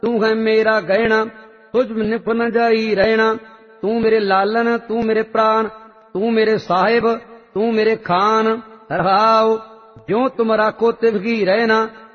तू है मेरा गहना, तुझ निफ न जाई रहना। तू मेरे लालन, तू मेरे प्राण, तू मेरे साहिब, तू मेरे खान। रहाओ जो तुम राखो तिवगी रहना,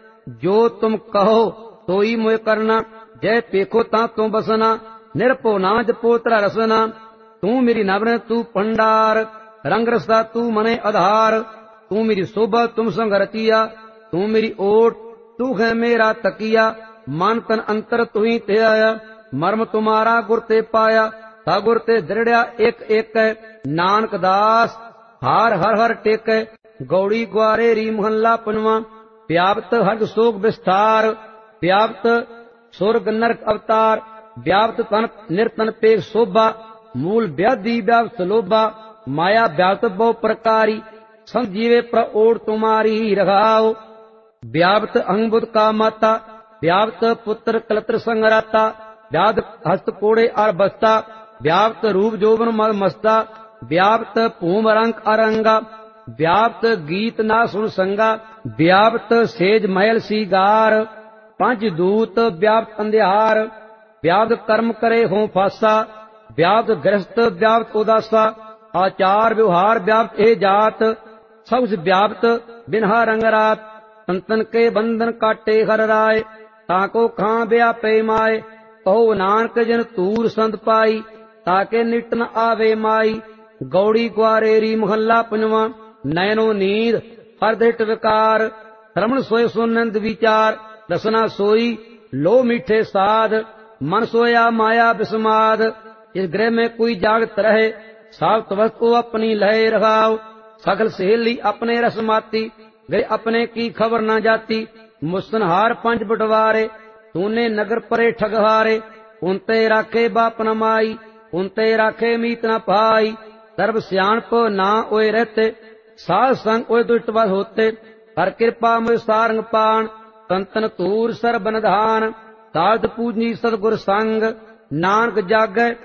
जो तुम कहो तो ही मोए करना। जय पेखो ता तू बसना, निरपो ना जपो तेरा रसना। तू मेरी नवन, तू भंडार, रंग रसा तू मने आधार। तू मेरी शोभा, तुम संग रतिया, तू मेरी ओट, तू है मेरा तकिया। मन तन अंतर तू ही ते आया, मर्म तुम्हारा गुर ते पाया। ता गुर ते दृढ़या एक एक, नानक दास हार हर हर टेक। गौड़ी ग्वारे री महला पनवा, व्याप्त हर्ग शोक विस्तार। व्याप्त स्वर्ग नरक अवतार, व्याप्त तन निर्तन पे शोभा। मूल व्याधि व्याप्त लोभा, माया व्याप्त बहु प्रकारी। संजीवे प्रओढ़ तुम्हारी रघाओ, व्याप्त अंगबुद का माता। व्याप्त पुत्र कलत्र संगराता, व्याप्त हस्त कोड़े और बस्ता। व्याप्त रूप जोबन मल मस्ता, व्याप्त भूम रंग अरंगा। व्याप्त गीत ना सुन संगा, व्याप्त सेज महल सीगार। पंच दूत व्याप्त अंधियार, व्याप्त कर्म करे हों फासा। व्याप्त गृहस्थ व्याप्त उदासा, आचार व्यवहार व्याप्त ए जात। सब व्याप्त बिन्हा रंग रात, संतन के बंधन काटे हर राय। ताको खां व्यापे माए, कहो नानक जन तूर संत पाई। ताके निट न आवे माई, गौड़ी ग्वारेरी महला पंजवा। नयनो नींद हरदिट विकार, श्रवण सोय सुनंद विचार। रसना सोई लो मीठे साध, मन सोया माया विस्माद। इस गृह में कोई जागत रहे, सावत वस्तु अपनी लहे रखाओ। सकल सहेली अपने रसमाती, गए अपने की खबर न जाती। मुस्तनहार पंच बटवारे, तूने नगर परे ठगहारे। उनते राखे बाप न माई, उनते राखे मीत न पाई। सर्व सियाणप ना ओए रहते, साध संग ओए दुष्टवश होते। हर कृपा मुझ सारंग पान, संतन तूर सर बनधान। साध पूजनी सतगुर संग, नानक जागै